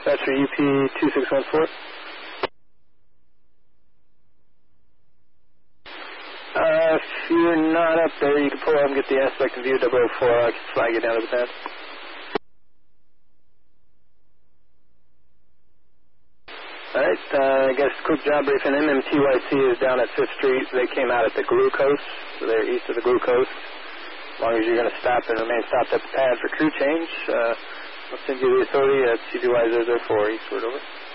That's for UP 2614. If you're not up there, you can pull up and get the aspect of view 004. I can flag you down to the pad. Alright, I guess quick job briefing. MMTYC is down at 5th Street. They came out at the Glucose, so they're east of the Glucose. As long as you're going to stop and remain stopped at the pad for crew change, I'll send you the authority at CBY 004 eastward, over.